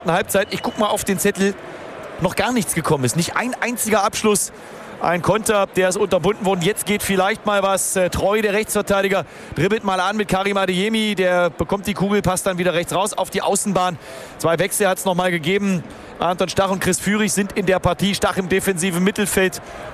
Halbzeit. Ich guck mal auf den Zettel. Noch gar nichts gekommen ist. Nicht ein einziger Abschluss. Ein Konter, der ist unterbunden worden. Jetzt geht vielleicht mal was. Treu, der Rechtsverteidiger, dribbelt mal an mit Karim Adeyemi. Der bekommt die Kugel, passt dann wieder rechts raus auf die Außenbahn. 2 Wechsel hat es noch mal gegeben. Anton Stach und Chris Führig sind in der Partie. Stach im defensiven Mittelfeld.